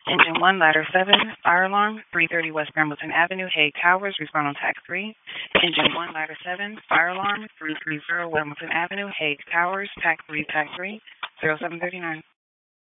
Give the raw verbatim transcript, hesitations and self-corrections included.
Engine one, ladder seven, fire alarm, three thirty West Brambleton Avenue, Hague Towers, respond on tac three. Engine one, ladder seven, fire alarm, three thirty West Brambleton Avenue, Hague Towers, tac three, tac three, zero seven three nine.